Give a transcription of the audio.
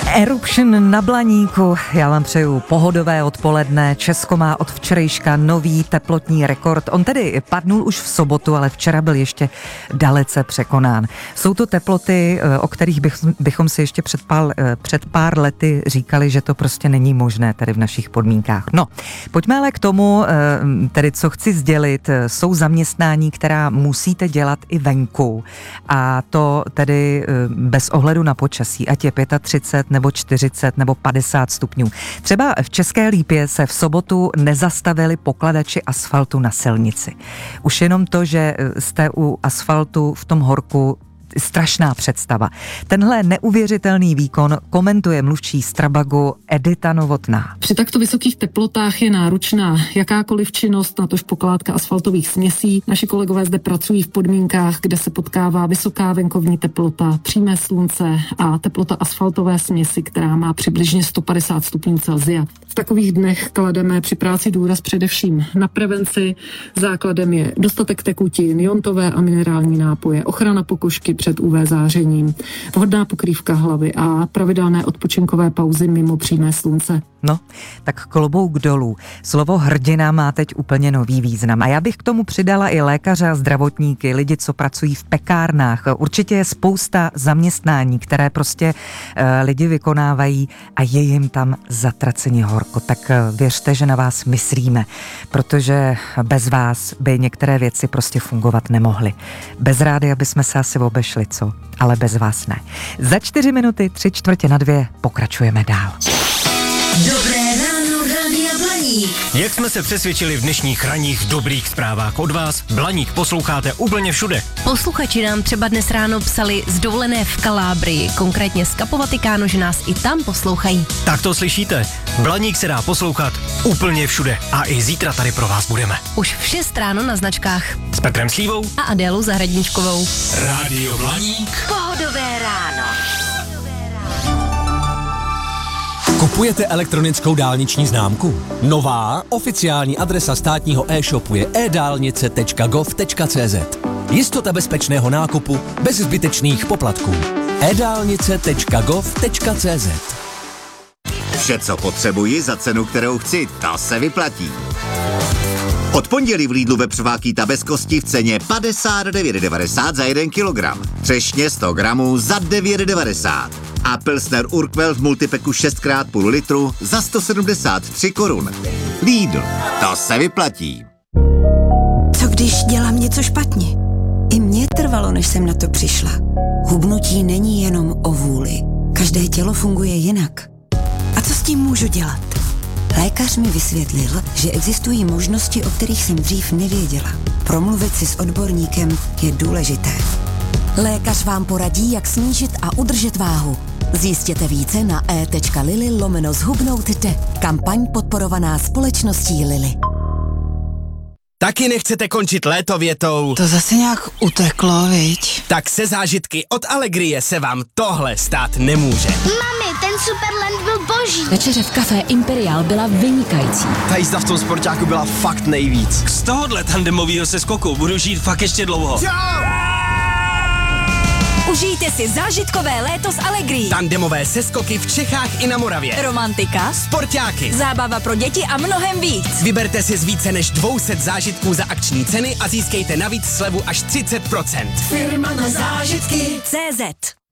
Eruption na Blaníku. Já vám přeju pohodové odpoledne. Česko má od včerejška nový teplotní rekord. On tedy padnul už v sobotu, ale včera byl ještě dalece překonán. Jsou to teploty, o kterých bychom si ještě před pár lety říkali, že to prostě není možné tady v našich podmínkách. No, pojďme ale k tomu, tedy co chci sdělit, jsou zaměstnání, která musíte dělat i venku. A to tedy bez ohledu na počasí, ať je 35 nebo 40 nebo 50 stupňů. Třeba v České Lípě se v sobotu nezastavili pokladači asfaltu na silnici. Už jenom to, že jste u asfaltu v tom horku, strašná představa. Tenhle neuvěřitelný výkon komentuje mluvčí Strabagu Edita Novotná. Při takto vysokých teplotách je náročná jakákoliv činnost, natož pokládka asfaltových směsí. Naši kolegové zde pracují v podmínkách, kde se potkává vysoká venkovní teplota, přímé slunce a teplota asfaltové směsi, která má přibližně 150 stupňů Celsia. V takových dnech klademe při práci důraz především na prevenci. Základem je dostatek tekutin, jontové a minerální nápoje, ochrana pokožky před UV zářením, vhodná pokrývka hlavy a pravidelné odpočinkové pauzy mimo přímé slunce. No, tak klobouk dolů. Slovo hrdina má teď úplně nový význam. A já bych k tomu přidala i lékaře a zdravotníky, lidi, co pracují v pekárnách. Určitě je spousta zaměstnání, které prostě lidi vykonávají a je jim tam zatraceně horko. Tak věřte, že na vás myslíme, protože bez vás by některé věci prostě fungovat nemohly. Bez rádia bychom se asi obešli, co? Ale bez vás ne. Za 4 minuty, 3/4 pokračujeme dál. Dobré ráno, Rádia Blaník. Jak jsme se přesvědčili v dnešních ranních dobrých zprávách od vás, Blaník posloucháte úplně všude. Posluchači nám třeba dnes ráno psali z dovolené v Kalábrii, konkrétně z Capo Vaticano, že nás i tam poslouchají. Tak to slyšíte. Blaník se dá poslouchat úplně všude. A i zítra tady pro vás budeme. Už v 6 ráno na značkách. S Petrem Slívou A Adélou Zahradníčkovou. Rádio Blaník. Pohodové ráno. Kupujete elektronickou dálniční známku? Nová oficiální adresa státního e-shopu je edalnice.gov.cz. Jistota bezpečného nákupu bez zbytečných poplatků. edalnice.gov.cz. Vše, co potřebuji za cenu, kterou chci, to se vyplatí. Od pondělí v Lidlu vepřovákýta bez kosti v ceně 59,90 za 1 kilogram. Třešně 100 gramů za 9,90. A Pilsner Urquell v multipeku 6x půl litru za 173 korun. Lidl, to se vyplatí. Co když dělám něco špatně? I mně trvalo, než jsem na to přišla. Hubnutí není jenom o vůli. Každé tělo funguje jinak. A co s tím můžu dělat? Lékař mi vysvětlil, že existují možnosti, o kterých jsem dřív nevěděla. Promluvit si s odborníkem je důležité. Lékař vám poradí, jak snížit a udržet váhu. Zjistěte více na e.lili/zhubnout-jde. Kampaň podporovaná společností Lili. Taky nechcete končit léto větou? To zase nějak uteklo, viď? Tak se zážitky od Allegrie se vám tohle stát nemůže. Mami, ten Superland byl boží. Večeře v kafé Imperial byla vynikající. Ta jízda v tom sportáku byla fakt nejvíc. Z tohohle tandemovýho seskoku budu žít fakt ještě dlouho. Užijte si zážitkové léto s Allegrií. Tandemové seskoky v Čechách i na Moravě. Romantika, Sportáky, zábava pro děti a mnohem víc. Vyberte si z více než 200 zážitků za akční ceny a získejte navíc slevu až 30%. Firma na zážitky CZ.